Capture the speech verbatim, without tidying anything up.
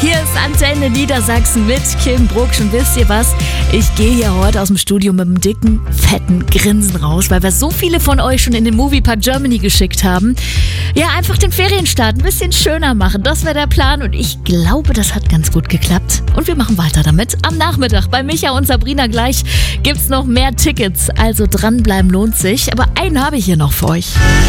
Hier ist Antenne Niedersachsen mit Kim Brucksch und wisst ihr was? Ich gehe hier heute aus dem Studio mit einem dicken, fetten Grinsen raus, weil wir so viele von euch schon in den Moviepark Germany geschickt haben. Ja, einfach den Ferienstart ein bisschen schöner machen, das wäre der Plan und ich glaube, das hat ganz gut geklappt. Und wir machen weiter damit. Am Nachmittag bei Micha und Sabrina gleich gibt's noch mehr Tickets, also dranbleiben lohnt sich. Aber einen habe ich hier noch für euch.